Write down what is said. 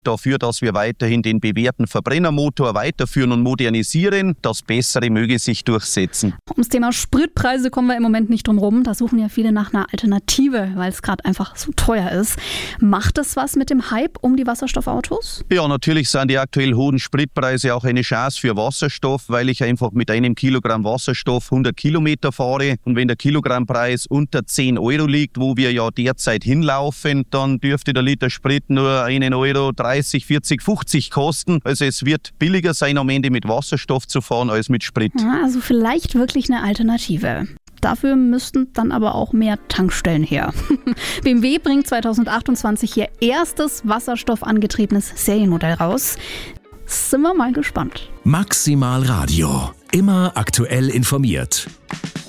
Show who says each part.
Speaker 1: dafür, dass wir weiterhin den bewährten Verbrennermotor weiterführen und modernisieren. Das Bessere möge sich durchsetzen.
Speaker 2: Ums Thema Spritpreise kommen wir im Moment nicht drum rum. Da suchen ja viele nach einer Alternative, weil es gerade einfach so teuer ist. Macht das was mit dem Hype um die Wasserstoffautos?
Speaker 1: Ja, natürlich sind die aktuell hohen Spritpreise auch eine Chance für Wasserstoff, weil ich einfach mit einem Kilogramm Wasserstoff 100 Kilometer fahre. Und wenn der Kilogrammpreis unter 10 Euro liegt, wo wir ja derzeit hinlaufen, dann dürfte der Liter Sprit nur 1,30 Euro 30, 40, 50 kosten. Also es wird billiger sein, am Ende mit Wasserstoff zu fahren als mit Sprit.
Speaker 2: Ja, also vielleicht wirklich eine Alternative. Dafür müssten dann aber auch mehr Tankstellen her. BMW bringt 2028 ihr erstes wasserstoffangetriebenes Serienmodell raus. Sind wir mal gespannt.
Speaker 3: Maximal Radio. Immer aktuell informiert.